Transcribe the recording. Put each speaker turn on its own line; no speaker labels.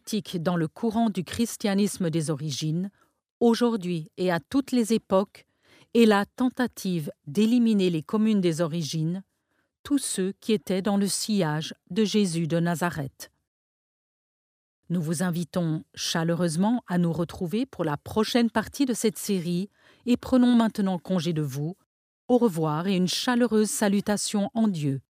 politique dans le courant du christianisme des origines, aujourd'hui et à toutes les époques, est la tentative d'éliminer les communes des origines, tous ceux qui étaient dans le sillage de Jésus de Nazareth. Nous vous invitons chaleureusement à nous retrouver pour la prochaine partie de cette série et prenons maintenant congé de vous. Au revoir et une chaleureuse salutation en Dieu.